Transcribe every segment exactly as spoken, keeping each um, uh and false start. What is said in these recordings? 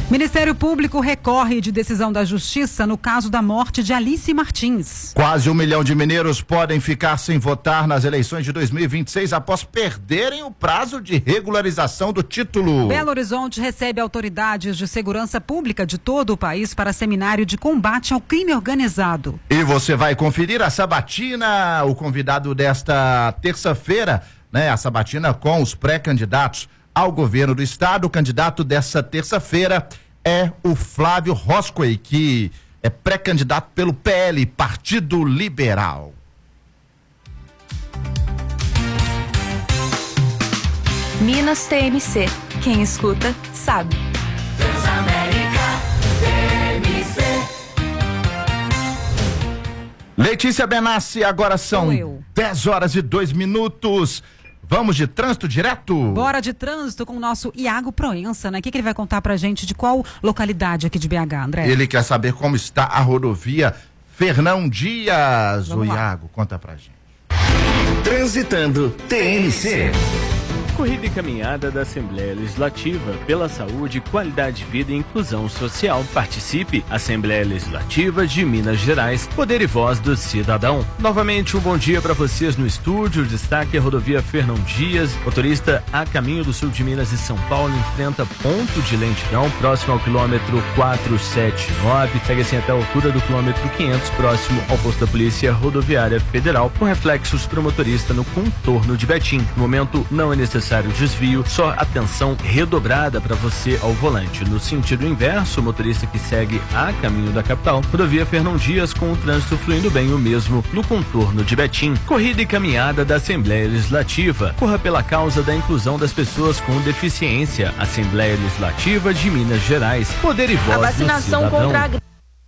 Ministério Público recorre de decisão da Justiça no caso da morte de Alice Martins. Quase um milhão de mineiros podem ficar sem votar nas eleições de dois mil e vinte e seis após perderem o prazo de regularização do título. Belo Horizonte recebe autoridades de segurança pública de todo o país para seminário de combate ao crime organizado. E você vai conferir a sabatina, o convidado desta terça-feira, né? A sabatina com os pré-candidatos ao governo do estado. O candidato dessa terça-feira é o Flávio Roscoe, que é pré-candidato pelo P L, Partido Liberal. Minas T M C. Quem escuta, sabe. Transamérica T M C. Letícia Benassi, agora são dez horas e dois minutos. Vamos de trânsito direto? Bora de trânsito com o nosso Iago Proença, né? O que, que ele vai contar pra gente de qual localidade aqui de B H, André? Ele quer saber como está a rodovia Fernão Dias. Vamos o lá. Iago, conta pra gente. Trânsitando T M C. Corrida e caminhada da Assembleia Legislativa pela saúde, qualidade de vida e inclusão social. Participe, Assembleia Legislativa de Minas Gerais, poder e voz do cidadão. Novamente um bom dia para vocês no estúdio. Destaque a rodovia Fernão Dias. Motorista a caminho do sul de Minas e São Paulo enfrenta ponto de lentidão próximo ao quilômetro quatrocentos e setenta e nove. Segue assim até a altura do quilômetro quinhentos, próximo ao posto da Polícia Rodoviária Federal, com reflexos para o motorista no contorno de Betim. No momento não é necessário desvio, só atenção redobrada para você ao volante. No sentido inverso, o motorista que segue a caminho da capital, rodovia Fernão Dias, com o trânsito fluindo bem, o mesmo no contorno de Betim. Corrida e caminhada da Assembleia Legislativa. Corra pela causa da inclusão das pessoas com deficiência. Assembleia Legislativa de Minas Gerais. Poder e voz A vacinação do cidadão. contra a gripe.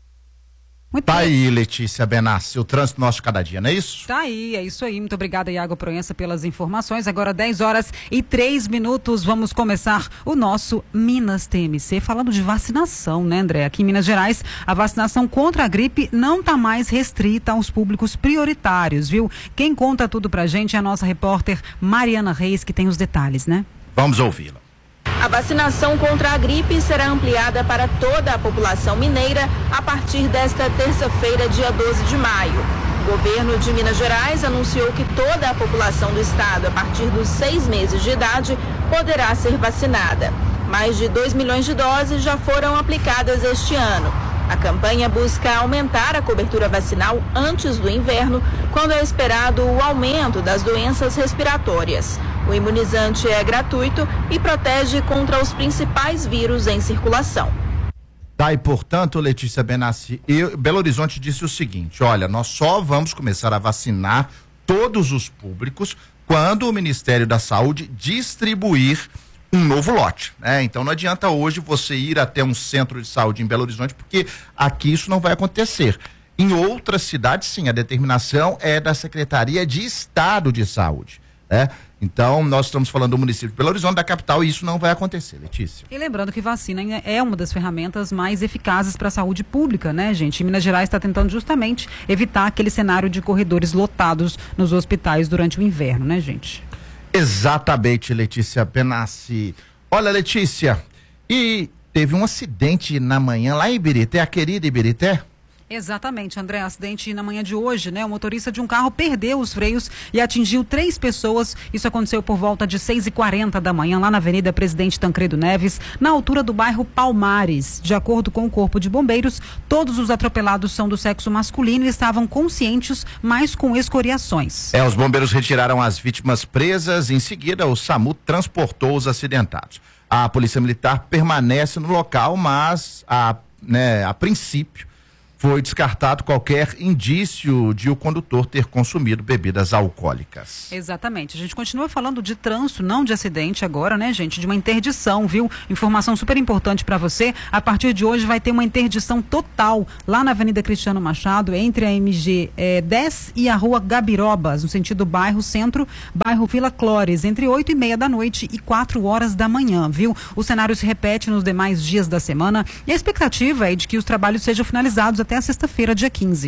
Muito Tá bem. aí, Letícia Benassi, o trânsito nosso de cada dia, não é isso? Tá aí, é isso aí. Muito obrigada, Iago Proença, pelas informações. Agora dez horas e três minutos, vamos começar o nosso Minas T M C, falando de vacinação, né, André? Aqui em Minas Gerais, a vacinação contra a gripe não está mais restrita aos públicos prioritários, viu? Quem conta tudo pra gente é a nossa repórter Mariana Reis, que tem os detalhes, né? Vamos ouvi-la. A vacinação contra a gripe será ampliada para toda a população mineira a partir desta terça-feira, dia doze de maio. O governo de Minas Gerais anunciou que toda a população do estado, a partir dos seis meses de idade, poderá ser vacinada. Mais de dois milhões de doses já foram aplicadas este ano. A campanha busca aumentar a cobertura vacinal antes do inverno, quando é esperado o aumento das doenças respiratórias. O imunizante é gratuito e protege contra os principais vírus em circulação. Tá, e portanto, Letícia Benassi, eu, Belo Horizonte disse o seguinte: olha, nós só vamos começar a vacinar todos os públicos quando o Ministério da Saúde distribuir um novo lote, né? Então não adianta hoje você ir até um centro de saúde em Belo Horizonte, porque aqui isso não vai acontecer. Em outras cidades, sim, a determinação é da Secretaria de Estado de Saúde, né? Então, nós estamos falando do município de Belo Horizonte, da capital, e isso não vai acontecer, Letícia. E lembrando que vacina é uma das ferramentas mais eficazes para a saúde pública, né, gente? E Minas Gerais está tentando justamente evitar aquele cenário de corredores lotados nos hospitais durante o inverno, né, gente? Exatamente, Letícia Benassi. Olha, Letícia, e teve um acidente na manhã lá em Ibirité, a querida Ibirité? Exatamente, André, acidente na manhã de hoje, né? O motorista de um carro perdeu os freios e atingiu três pessoas. Isso aconteceu por volta de seis e quarenta da manhã, lá na Avenida Presidente Tancredo Neves, na altura do bairro Palmares. De acordo com o Corpo de Bombeiros, todos os atropelados são do sexo masculino e estavam conscientes, mas com escoriações. É, os bombeiros retiraram as vítimas presas, em seguida o SAMU transportou os acidentados. A Polícia Militar permanece no local, mas a, né, a princípio foi descartado qualquer indício de o condutor ter consumido bebidas alcoólicas. Exatamente. A gente continua falando de trânsito, não de acidente agora, né, gente? De uma interdição, viu? Informação super importante para você. A partir de hoje vai ter uma interdição total lá na Avenida Cristiano Machado, entre a M G eh, dez e a Rua Gabirobas, no sentido bairro Centro, bairro Vila Clores, entre oito e meia da noite e quatro horas da manhã, viu? O cenário se repete nos demais dias da semana e a expectativa é de que os trabalhos sejam finalizados até a sexta-feira, dia quinze.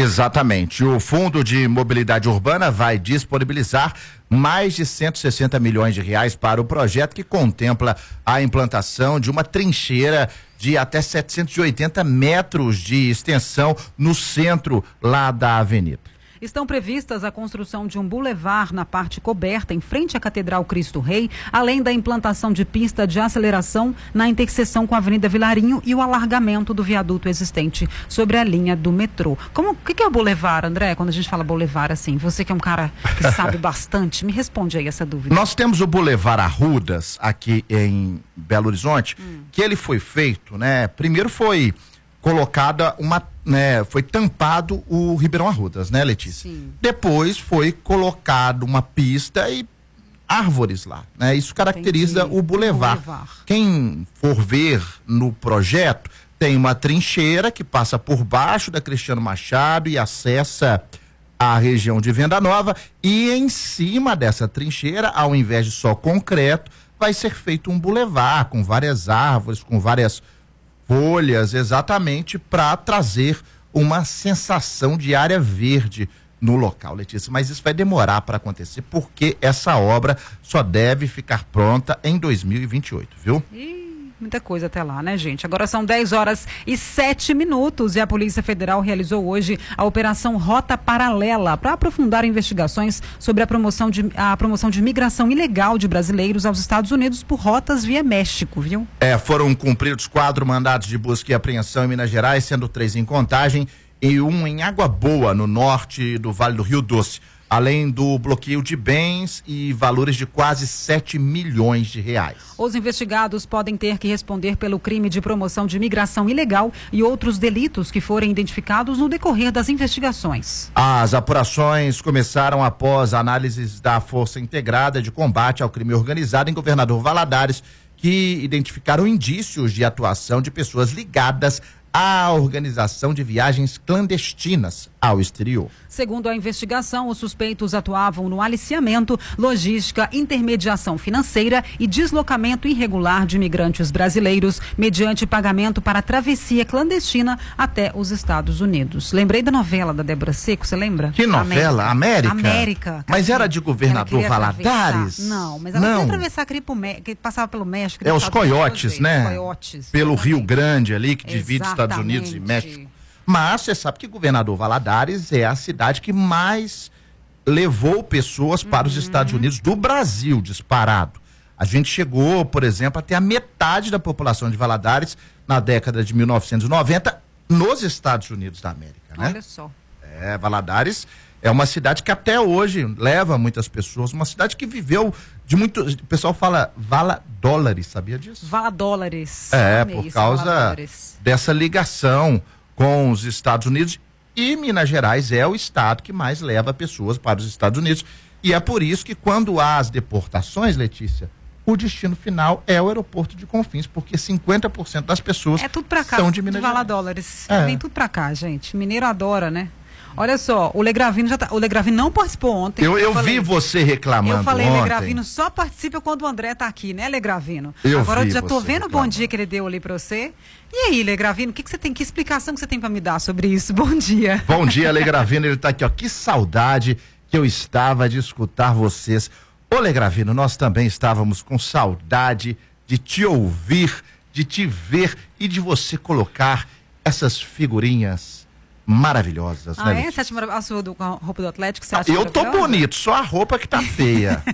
Exatamente. O Fundo de Mobilidade Urbana vai disponibilizar mais de cento e sessenta milhões de reais para o projeto que contempla a implantação de uma trincheira de até setecentos e oitenta metros de extensão no centro lá da avenida. Estão previstas a construção de um bulevar na parte coberta em frente à Catedral Cristo Rei, além da implantação de pista de aceleração na interseção com a Avenida Vilarinho e o alargamento do viaduto existente sobre a linha do metrô. Como, o que, que é o bulevar, André? Quando a gente fala bulevar assim, você que é um cara que sabe bastante, me responde aí essa dúvida. Nós temos o Bulevar Arrudas aqui em Belo Horizonte, hum. que ele foi feito, né? Primeiro foi colocada uma, né, foi tampado o Ribeirão Arrudas, né, Letícia? Sim. Depois foi colocado uma pista e árvores lá, né? Isso caracteriza Entendi. o bulevar. bulevar. Quem for ver no projeto, tem uma trincheira que passa por baixo da Cristiano Machado e acessa a região de Venda Nova, e em cima dessa trincheira, ao invés de só concreto, vai ser feito um bulevar com várias árvores, com várias folhas, exatamente para trazer uma sensação de área verde no local, Letícia. Mas isso vai demorar para acontecer, porque essa obra só deve ficar pronta em dois mil e vinte e oito, viu? Ih, muita coisa até lá, né, gente? Agora são dez horas e sete minutos e a Polícia Federal realizou hoje a Operação Rota Paralela para aprofundar investigações sobre a promoção de, a promoção de migração ilegal de brasileiros aos Estados Unidos por rotas via México, viu? É, foram cumpridos quatro mandados de busca e apreensão em Minas Gerais, sendo três em Contagem e um em Água Boa, no norte do Vale do Rio Doce, além do bloqueio de bens e valores de quase sete milhões de reais. Os investigados podem ter que responder pelo crime de promoção de migração ilegal e outros delitos que forem identificados no decorrer das investigações. As apurações começaram após análises da Força Integrada de Combate ao Crime Organizado em Governador Valadares, que identificaram indícios de atuação de pessoas ligadas à organização de viagens clandestinas ao exterior. Segundo a investigação, os suspeitos atuavam no aliciamento, logística, intermediação financeira e deslocamento irregular de imigrantes brasileiros mediante pagamento para travessia clandestina até os Estados Unidos. Lembrei da novela da Débora Seco, você lembra? Que novela? América? América. América. Mas era de governador Valadares? Não, mas ela não queria atravessar, queria pro Me... que passava pelo México. É os coiotes, né? Os coiotes. Pelo Rio Grande ali, que divide Exatamente. Estados Unidos e México. Mas você sabe que Governador Valadares é a cidade que mais levou pessoas para uhum. os Estados Unidos do Brasil, disparado. A gente chegou, por exemplo, até a metade da população de Valadares na década de mil novecentos e noventa nos Estados Unidos da América, né? Olha só. É, Valadares é uma cidade que até hoje leva muitas pessoas, uma cidade que viveu de muito, o pessoal fala Valadólares, sabia disso? Valadólares. É, por causa dessa ligação com os Estados Unidos, e Minas Gerais é o estado que mais leva pessoas para os Estados Unidos, e é por isso que quando há as deportações, Letícia, o destino final é o aeroporto de Confins, porque cinquenta por cento das pessoas é tudo pra cá, são de Minas de Gerais. Valadólares. É. Vem tudo pra cá, gente. Mineiro adora, né? Olha só, o Legravino já tá, o Legravino não participou ontem. Eu, eu, eu falei, vi você reclamando Eu falei, ontem. Legravino só participa quando o André tá aqui, né, Legravino? Eu Agora vi eu já tô vendo o bom reclamando. dia que ele deu ali pra você. E aí, Legravino, o que, que você tem, que explicação que você tem pra me dar sobre isso? Bom dia. Bom dia, Legravino, ele tá aqui, ó. Que saudade que eu estava de escutar vocês. Ô, Legravino, nós também estávamos com saudade de te ouvir, de te ver e de você colocar essas figurinhas maravilhosas, ah, né? é? Letícia? Você acha maravilhosa? A sua do, com a roupa do Atlético, você acha Eu tô maravilhosa? bonito, só a roupa que tá feia.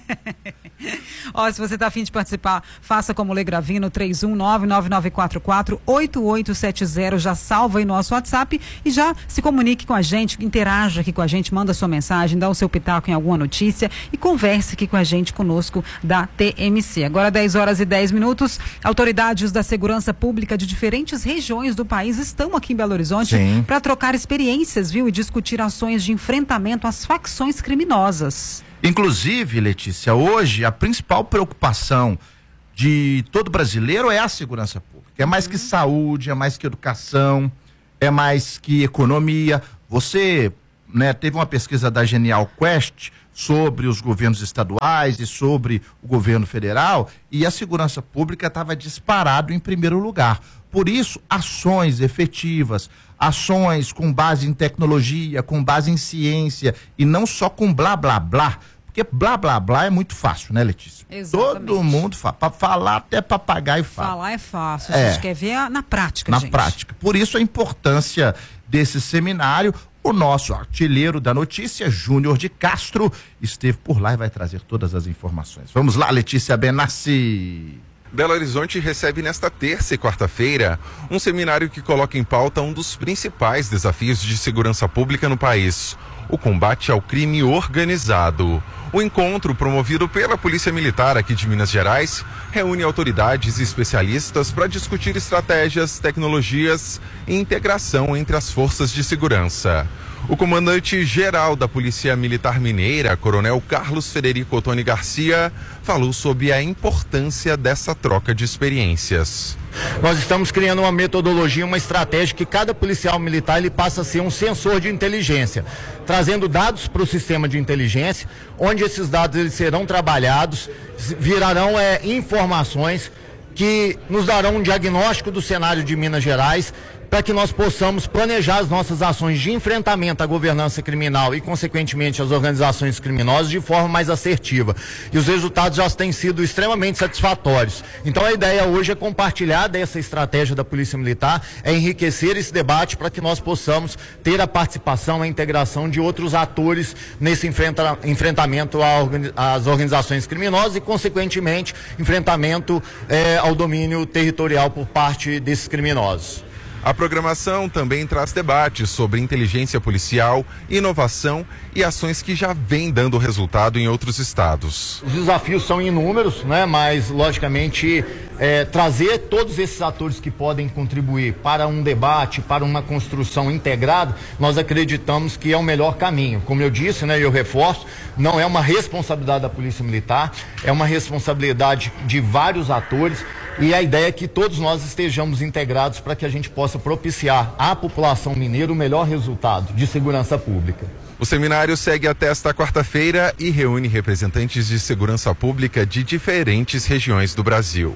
Ó, se você tá afim de participar, faça como o Legravino, três um nove nove nove quatro quatro oito oito sete zero, já salva aí no nosso WhatsApp e já se comunique com a gente, interaja aqui com a gente, manda sua mensagem, dá o seu pitaco em alguma notícia e converse aqui com a gente, conosco da T M C. Agora dez horas e dez minutos, autoridades da segurança pública de diferentes regiões do país estão aqui em Belo Horizonte para trocar experiências, viu, e discutir ações de enfrentamento às facções criminosas. Inclusive, Letícia, hoje a principal preocupação de todo brasileiro é a segurança pública. É mais uhum. que saúde, é mais que educação, é mais que economia. Você, né, teve uma pesquisa da Genial Quest sobre os governos estaduais e sobre o governo federal, e a segurança pública estava disparado em primeiro lugar. Por isso, ações efetivas, ações com base em tecnologia, com base em ciência, e não só com blá blá blá, porque blá blá blá é muito fácil, né, Letícia? Exatamente. Todo mundo fala, para falar até papagaio fala. Falar é fácil, a É. gente quer ver a- na prática, Na gente. prática. Por isso a importância desse seminário. O nosso artilheiro da notícia, Júnior de Castro, esteve por lá e vai trazer todas as informações. Vamos lá, Letícia Benassi. Belo Horizonte recebe nesta terça e quarta-feira um seminário que coloca em pauta um dos principais desafios de segurança pública no país: o combate ao crime organizado. O encontro, promovido pela Polícia Militar aqui de Minas Gerais, reúne autoridades e especialistas para discutir estratégias, tecnologias e integração entre as forças de segurança. O comandante-geral da Polícia Militar Mineira, Coronel Carlos Federico Ottoni Garcia, falou sobre a importância dessa troca de experiências. Nós estamos criando uma metodologia, uma estratégia que cada policial militar ele passa a ser um sensor de inteligência, trazendo dados para o sistema de inteligência, onde esses dados eles serão trabalhados, virarão é, informações que nos darão um diagnóstico do cenário de Minas Gerais, para que nós possamos planejar as nossas ações de enfrentamento à governança criminal e, consequentemente, às organizações criminosas de forma mais assertiva. E os resultados já têm sido extremamente satisfatórios. Então, a ideia hoje é compartilhar dessa estratégia da Polícia Militar, é enriquecer esse debate para que nós possamos ter a participação, a integração de outros atores nesse enfrenta, enfrentamento às organizações criminosas e, consequentemente, enfrentamento eh, ao domínio territorial por parte desses criminosos. A programação também traz debates sobre inteligência policial, inovação e ações que já vêm dando resultado em outros estados. Os desafios são inúmeros, né? Mas, logicamente, é, trazer todos esses atores que podem contribuir para um debate, para uma construção integrada, nós acreditamos que é o melhor caminho. Como eu disse, né, eu reforço, não é uma responsabilidade da Polícia Militar, é uma responsabilidade de vários atores. E a ideia é que todos nós estejamos integrados para que a gente possa propiciar à população mineira o melhor resultado de segurança pública. O seminário segue até esta quarta-feira e reúne representantes de segurança pública de diferentes regiões do Brasil.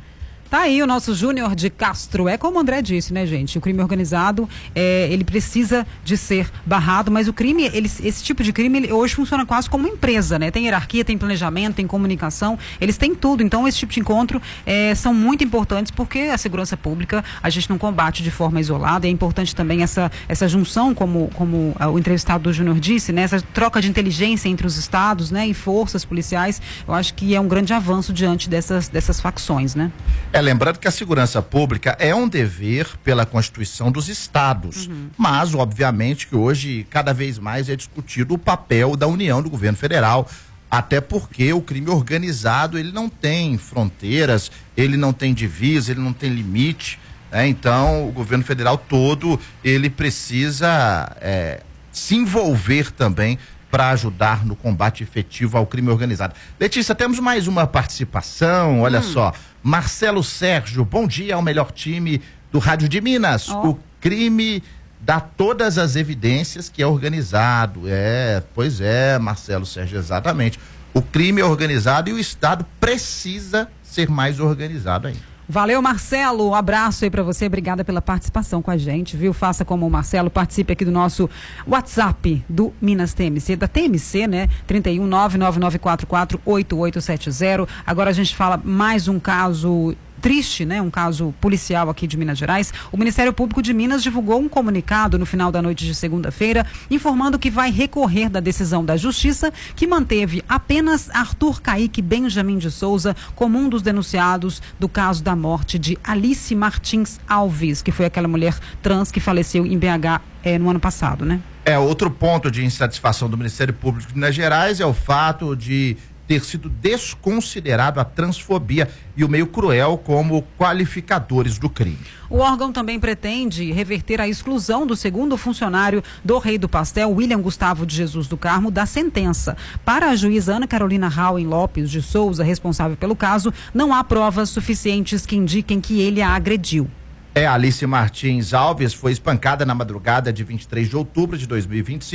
Tá aí o nosso Júnior de Castro. É como o André disse, né, gente? O crime organizado, é, ele precisa de ser barrado, mas o crime, ele, esse tipo de crime, ele hoje funciona quase como uma empresa, né? Tem hierarquia, tem planejamento, tem comunicação, eles têm tudo. Então, esse tipo de encontro é, são muito importantes porque a segurança pública a gente não combate de forma isolada. É importante também essa, essa junção, como, como o entrevistado do Júnior disse, né? Essa troca de inteligência entre os estados, né? E forças policiais. Eu acho que é um grande avanço diante dessas, dessas facções, né? É, lembrando que a segurança pública é um dever pela Constituição dos estados, uhum. Mas, obviamente, que hoje cada vez mais é discutido o papel da União, do governo federal, até porque o crime organizado, ele não tem fronteiras, ele não tem divisa, ele não tem limite, né? Então, o governo federal todo, ele precisa é, se envolver também para ajudar no combate efetivo ao crime organizado. Letícia, temos mais uma participação, olha hum. só. Marcelo Sérgio, bom dia ao melhor time do Rádio de Minas. Oh. O crime dá todas as evidências que é organizado. É, pois é, Marcelo Sérgio, exatamente. O crime é organizado e o Estado precisa ser mais organizado ainda. Valeu, Marcelo, um abraço aí pra você, obrigada pela participação com a gente, viu? Faça como o Marcelo, participe aqui do nosso WhatsApp do Minas T M C, da T M C, né? trinta e um, nove nove nove quatro quatro, oito oito sete zero. Agora a gente fala mais um caso triste, né? Um caso policial aqui de Minas Gerais. O Ministério Público de Minas divulgou um comunicado no final da noite de segunda-feira, informando que vai recorrer da decisão da Justiça, que manteve apenas Arthur Caíque Benjamin de Souza como um dos denunciados do caso da morte de Alice Martins Alves, que foi aquela mulher trans que faleceu em B H eh, no ano passado, né? É, outro ponto de insatisfação do Ministério Público de Minas Gerais é o fato de ter sido desconsiderado a transfobia e o meio cruel como qualificadores do crime. O órgão também pretende reverter a exclusão do segundo funcionário do Rei do Pastel, William Gustavo de Jesus do Carmo, da sentença. Para a juíza Ana Carolina Rauen Lopes de Souza, responsável pelo caso, não há provas suficientes que indiquem que ele a agrediu. É, Alice Martins Alves foi espancada na madrugada de vinte e três de outubro de dois mil e vinte e cinco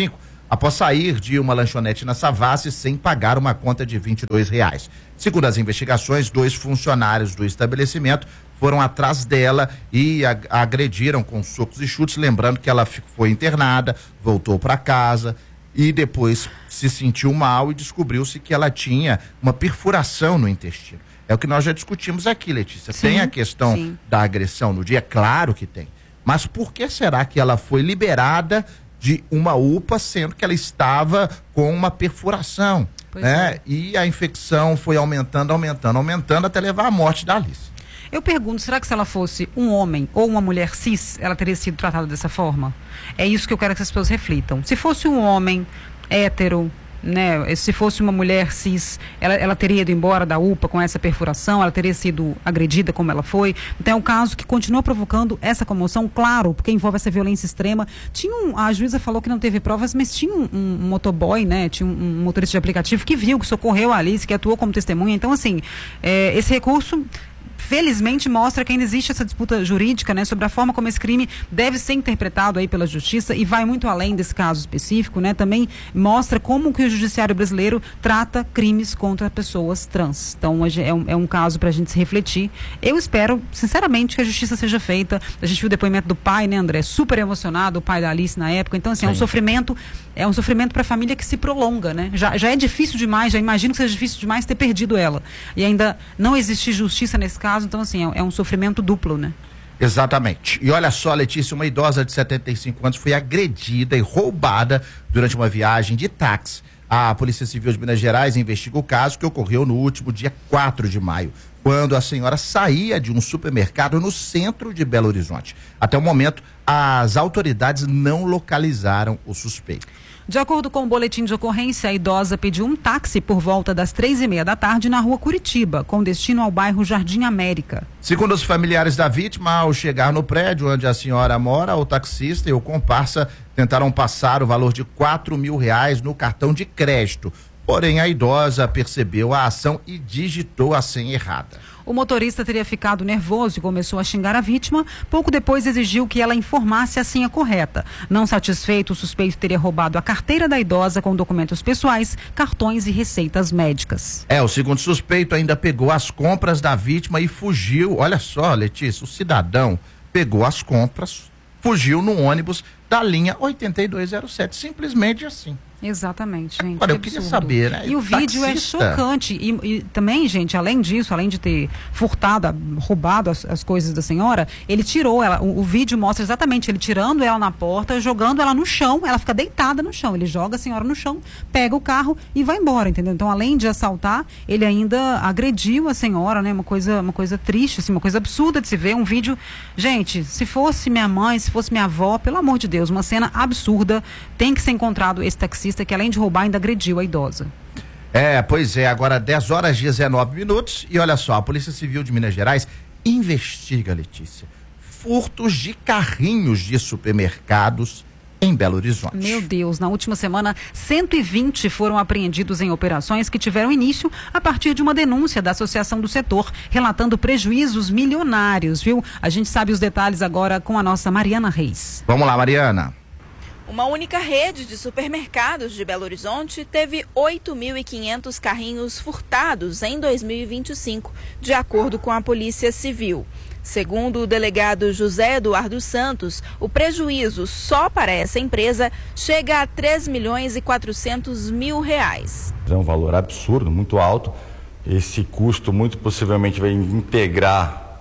após sair de uma lanchonete na Savassi sem pagar uma conta de vinte e dois reais. Segundo as investigações, dois funcionários do estabelecimento foram atrás dela e a, a agrediram com socos e chutes, lembrando que ela foi internada, voltou para casa e depois se sentiu mal e descobriu-se que ela tinha uma perfuração no intestino. É o que nós já discutimos aqui, Letícia. Sim, tem a questão sim. da agressão no dia? Claro que tem. Mas por que será que ela foi liberada de uma U P A, sendo que ela estava com uma perfuração? Né? É. E a infecção foi aumentando, aumentando, aumentando, até levar à morte da Alice. Eu pergunto, será que se ela fosse um homem ou uma mulher cis, ela teria sido tratada dessa forma? É isso que eu quero que as pessoas reflitam. Se fosse um homem hétero, né, se fosse uma mulher cis, ela, ela teria ido embora da U P A com essa perfuração, ela teria sido agredida como ela foi. Então é um caso que continua provocando essa comoção, claro, porque envolve essa violência extrema. Tinha um, a juíza falou que não teve provas, mas tinha um, um motoboy, né, tinha um, um motorista de aplicativo que viu, que socorreu a Alice, que atuou como testemunha. Então, assim, é, esse recurso felizmente mostra que ainda existe essa disputa jurídica, né, sobre a forma como esse crime deve ser interpretado aí pela justiça, e vai muito além desse caso específico, né, também mostra como que o judiciário brasileiro trata crimes contra pessoas trans. Então é um, é um caso para a gente se refletir. Eu espero, sinceramente, que a justiça seja feita. A gente viu o depoimento do pai, né, André, super emocionado, o pai da Alice na época. Então, assim, Sim. é um sofrimento, é um sofrimento para a família que se prolonga, né? Já, já é difícil demais, já imagino que seja difícil demais ter perdido ela. E ainda não existir justiça nesse caso. Então, assim, é, é um sofrimento duplo, né? Exatamente. E olha só, Letícia, uma idosa de setenta e cinco anos foi agredida e roubada durante uma viagem de táxi. A Polícia Civil de Minas Gerais investiga o caso, que ocorreu no último dia quatro de maio, quando a senhora saía de um supermercado no centro de Belo Horizonte. Até o momento, as autoridades não localizaram o suspeito. De acordo com o boletim de ocorrência, a idosa pediu um táxi por volta das três e meia da tarde na rua Curitiba, com destino ao bairro Jardim América. Segundo os familiares da vítima, ao chegar no prédio onde a senhora mora, o taxista e o comparsa tentaram passar o valor de quatro mil reais no cartão de crédito. Porém, a idosa percebeu a ação e digitou a senha errada. O motorista teria ficado nervoso e começou a xingar a vítima. Pouco depois exigiu que ela informasse a senha correta. Não satisfeito, o suspeito teria roubado a carteira da idosa com documentos pessoais, cartões e receitas médicas. É, o segundo suspeito ainda pegou as compras da vítima e fugiu. Olha só, Letícia, o cidadão pegou as compras, fugiu no ônibus da linha oitenta e dois zero sete, simplesmente assim. Exatamente, gente. Agora, eu queria saber, né? E o vídeo é chocante. E, e também, gente, além disso, além de ter furtado, roubado as, as coisas da senhora, ele tirou ela. O, o vídeo mostra exatamente ele tirando ela na porta, jogando ela no chão. Ela fica deitada no chão. Ele joga a senhora no chão, pega o carro e vai embora, entendeu? Então, além de assaltar, ele ainda agrediu a senhora, né? Uma coisa, uma coisa triste, assim, uma coisa absurda de se ver. Um vídeo. Gente, se fosse minha mãe, se fosse minha avó, pelo amor de Deus, uma cena absurda. Tem que ser encontrado esse taxista que, além de roubar, ainda agrediu a idosa. É, pois é, agora dez horas e dezenove minutos e olha só, a Polícia Civil de Minas Gerais investiga, Letícia, furtos de carrinhos de supermercados em Belo Horizonte. Meu Deus, na última semana, cento e vinte foram apreendidos em operações que tiveram início a partir de uma denúncia da Associação do Setor, relatando prejuízos milionários, viu? A gente sabe os detalhes agora com a nossa Mariana Reis. Vamos lá, Mariana. Uma única rede de supermercados de Belo Horizonte teve oito mil e quinhentos carrinhos furtados em dois mil e vinte e cinco, de acordo com a Polícia Civil. Segundo o delegado José Eduardo Santos, o prejuízo só para essa empresa chega a três milhões e quatrocentos mil reais. É um valor absurdo, muito alto. Esse custo muito possivelmente vai integrar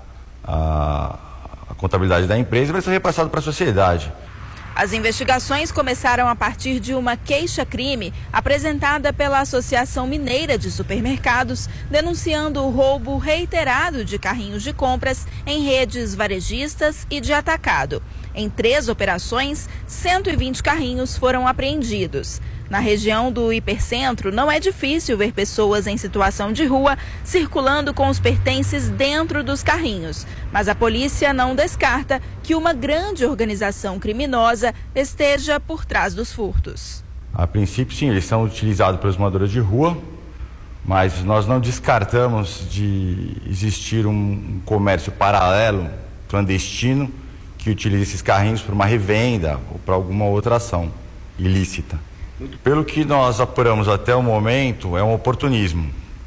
a, a contabilidade da empresa e vai ser repassado para a sociedade. As investigações começaram a partir de uma queixa-crime apresentada pela Associação Mineira de Supermercados, denunciando o roubo reiterado de carrinhos de compras em redes varejistas e de atacado. Em três operações, cento e vinte carrinhos foram apreendidos. Na região do Hipercentro, não é difícil ver pessoas em situação de rua circulando com os pertences dentro dos carrinhos. Mas a polícia não descarta que uma grande organização criminosa esteja por trás dos furtos. A princípio, sim, eles são utilizados pelos moradores de rua, mas nós não descartamos de existir um comércio paralelo, clandestino, que utiliza esses carrinhos para uma revenda ou para alguma outra ação ilícita. Pelo que nós apuramos até o momento, é um oportunismo.